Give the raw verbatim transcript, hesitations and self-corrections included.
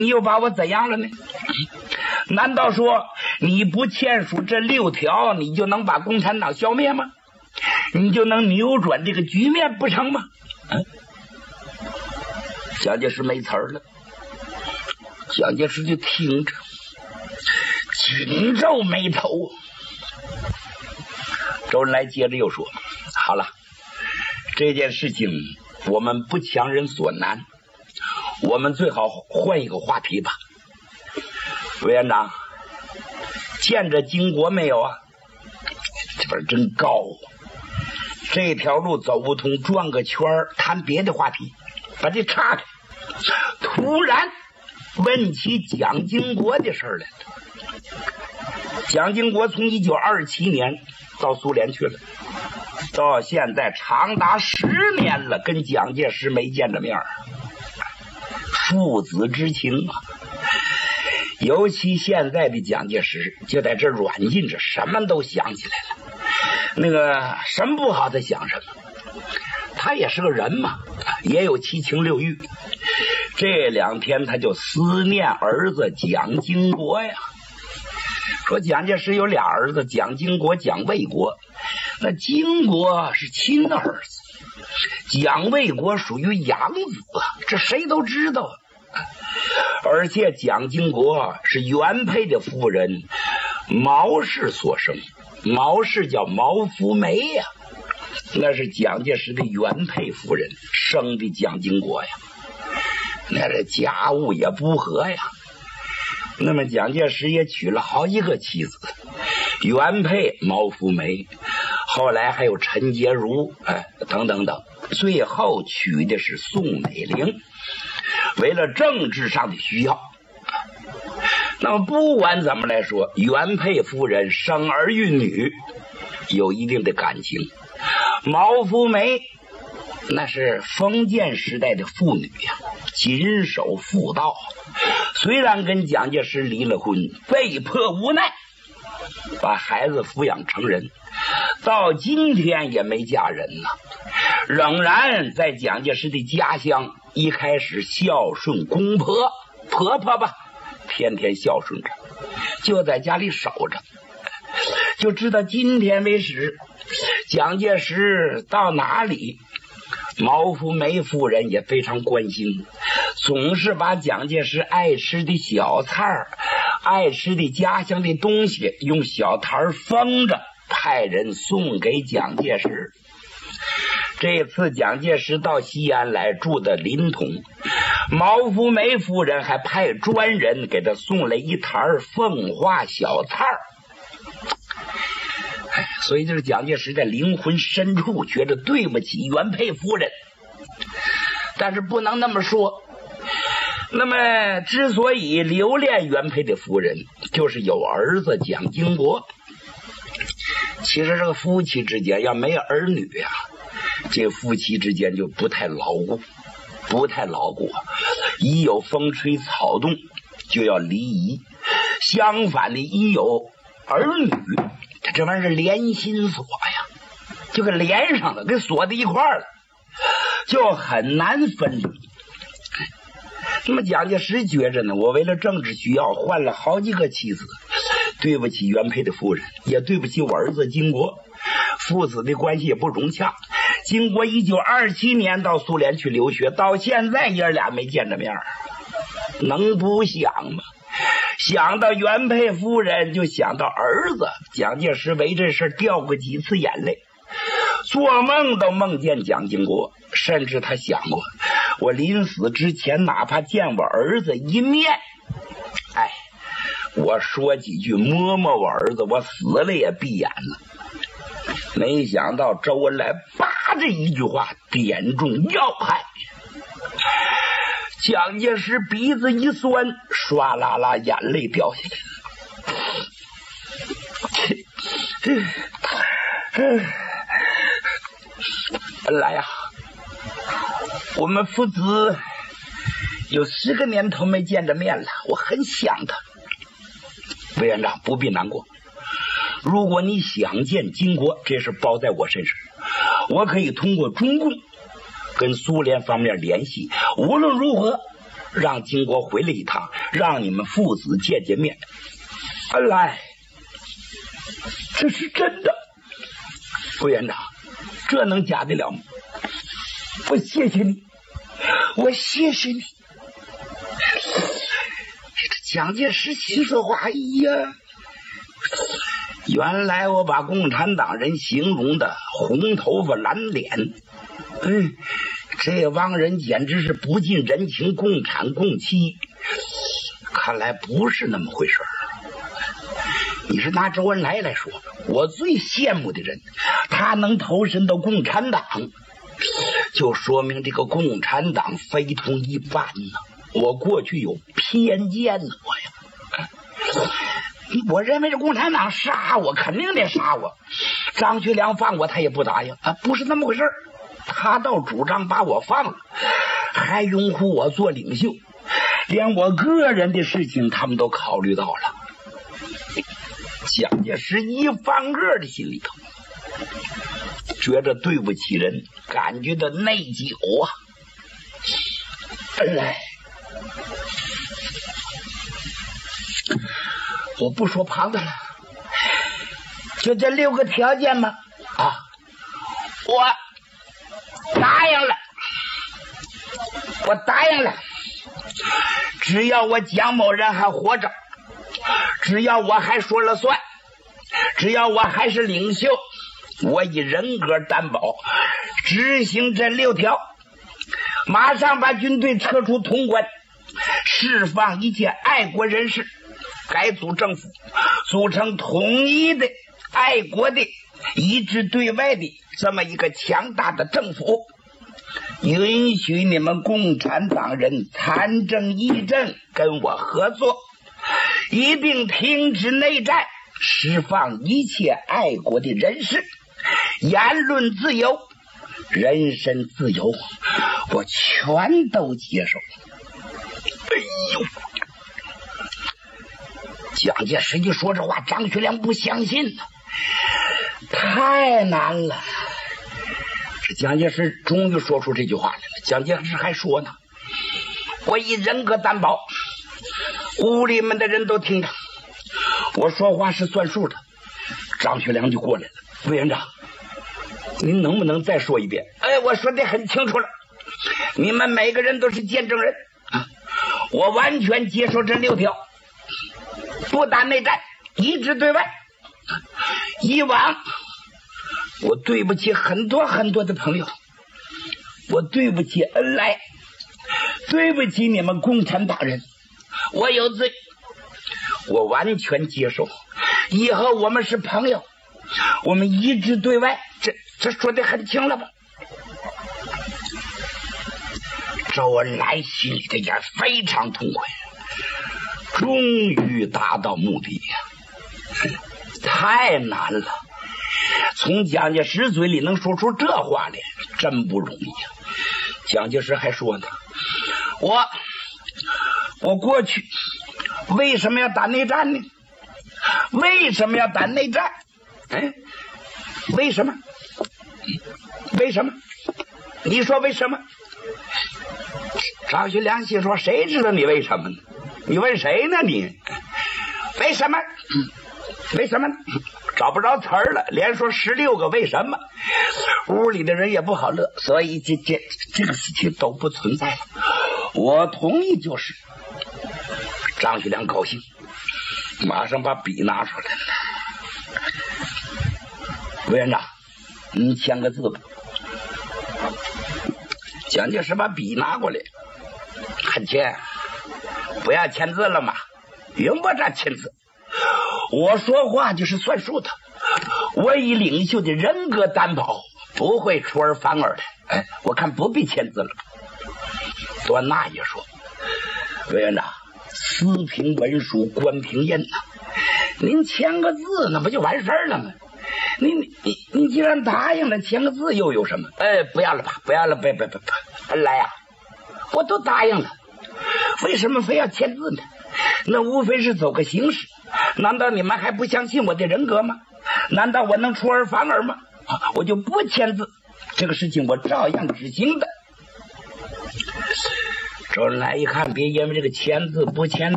你又把我怎样了呢？难道说你不签署这六条，你就能把共产党消灭吗？你就能扭转这个局面不成吗？嗯，蒋介石没词儿了，蒋介石就听着，紧皱眉头。周恩来接着又说：“好了，这件事情我们不强人所难，我们最好换一个话题吧。委员长，见着经国没有啊？这边真高啊！这条路走不通，转个圈谈别的话题，把这岔开。”突然问起蒋经国的事来了。蒋经国从一九二七年到苏联去了，到现在长达十年了，跟蒋介石没见着面，父子之情啊！尤其现在的蒋介石就在这软禁着，什么都想起来了。那个什么不好他想什么，他也是个人嘛，也有七情六欲。这两天他就思念儿子蒋经国呀。说蒋介石有俩儿子，蒋经国、蒋卫国。那经国是亲儿子，蒋卫国属于养子啊，这谁都知道啊。而且蒋经国是原配的夫人毛氏所生，毛氏叫毛福梅呀，那是蒋介石的原配夫人生的蒋经国呀。那这家务也不和呀。那么蒋介石也娶了好几个妻子，原配毛福梅，后来还有陈洁如，哎，等等等，最后娶的是宋美龄，为了政治上的需要。那么不管怎么来说，原配夫人生儿育女，有一定的感情。毛福梅那是封建时代的妇女呀，谨守妇道。虽然跟蒋介石离了婚，被迫无奈把孩子抚养成人，到今天也没嫁人呢，仍然在蒋介石的家乡，一开始孝顺公婆婆婆吧，天天孝顺着，就在家里守着。就知道今天为止，蒋介石到哪里，毛福梅夫人也非常关心，总是把蒋介石爱吃的小菜儿、爱吃的家乡的东西用小摊封着，派人送给蒋介石。这次蒋介石到西安来，住的临潼，毛福梅夫人还派专人给他送来一摊奉化小菜儿。所以就是蒋介石在灵魂深处觉得对不起原配夫人，但是不能那么说。那么之所以留恋原配的夫人，就是有儿子蒋经国。其实这个夫妻之间要没有儿女呀、啊，这夫妻之间就不太牢固，不太牢固。一有风吹草动就要离异，相反的，一有儿女，他这玩意儿是连心锁呀，就给连上了，给锁在一块儿了，就很难分离。那么蒋介石觉着呢，我为了政治需要换了好几个妻子，对不起原配的夫人，也对不起我儿子经国，父子的关系也不融洽。经国一九二七年到苏联去留学，到现在爷俩没见着面，能不想吗？想到原配夫人，就想到儿子。蒋介石为这事掉过几次眼泪，做梦都梦见蒋经国，甚至他想过，我临死之前哪怕见我儿子一面，哎，我说几句摸摸我儿子，我死了也闭眼了。没想到周恩来叭这一句话点中要害，蒋介石鼻子一酸，唰啦啦眼泪掉下来了。本来呀、啊，我们父子有十个年头没见着面了，我很想他。委员长不必难过，如果你想见经国，这事包在我身上，我可以通过中共跟苏联方面联系，无论如何让金国回来一趟，让你们父子见见面。来，这是真的。副院长，这能假得了吗？我谢谢你，我谢谢你。这个蒋介石心说话，哎呀，原来我把共产党人形容的红头发蓝脸，嗯，这帮人简直是不近人情，共产共妻。看来不是那么回事儿。你是拿周恩来来说，我最羡慕的人，他能投身到共产党，就说明这个共产党非同一般呢。我过去有偏见呢，我呀，我认为这共产党杀我，肯定得杀我。张学良放我，他也不答应啊，不是那么回事。他倒主张把我放了，还拥护我做领袖，连我个人的事情他们都考虑到了。蒋介石一方个的心里头觉着对不起人，感觉到内疚啊。来，我不说旁的了，就这六个条件吗？啊，我答应了，我答应了。只要我蒋某人还活着，只要我还说了算，只要我还是领袖，我以人格担保执行这六条，马上把军队撤出潼关，释放一切爱国人士，改组政府，组成统一的爱国的一致对外的这么一个强大的政府，允许你们共产党人参政议政跟我合作，一并停止内战，释放一切爱国的人士，言论自由，人身自由，我全都接受。哎呦，蒋介石一说这话，张学良不相信呢，太难了。这蒋介石终于说出这句话来了。蒋介石还说呢，我以人格担保，屋里面的人都听着，我说话是算数的。张学良就过来了，委员长，您能不能再说一遍？哎，我说的很清楚了，你们每个人都是见证人啊！我完全接受这六条，不打内战，一致对外。以往我对不起很多很多的朋友，我对不起恩来，对不起你们共产党人，我有罪，我完全接受。以后我们是朋友，我们一致对外，这这说的很清了吧？周恩来心里的也非常痛快，终于达到目的呀！太难了，从蒋介石嘴里能说出这话来，真不容易呀！蒋介石还说呢，我我过去为什么要打内战呢？为什么要打内战？哎，为什么？为什么？你说为什么？张学良心说，谁知道你为什么呢？你问谁呢你？为什么？为什么呢？找不着词儿了，连说十六个为什么，屋里的人也不好乐，所以这这这个事情都不存在了。我同意就是。张学良高兴，马上把笔拿出来了。委员长，你签个字吧。蒋介石把笔拿过来，很签，不要签字了嘛，用不着签字。我说话就是算数的，我以领袖的人格担保，不会出尔反尔的。哎，我看不必签字了。端纳也说，委员长，私凭文书，官凭印呐、啊，您签个字，那不就完事儿了吗？你你你你既然答应了，签个字又有什么？哎，不要了吧，不要了，别别别别，来呀、啊，我都答应了，为什么非要签字呢？那无非是走个形式。难道你们还不相信我的人格吗？难道我能出尔反尔吗？啊，我就不签字，这个事情我照样执行的。 周恩来一看，别因为这个签字不签